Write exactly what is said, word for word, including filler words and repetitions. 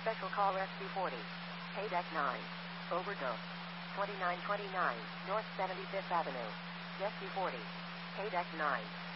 Special call S C forty. Pay deck nine. Overdose. twenty-nine twenty-nine North seventy-fifth Avenue. S C forty. Pay deck nine.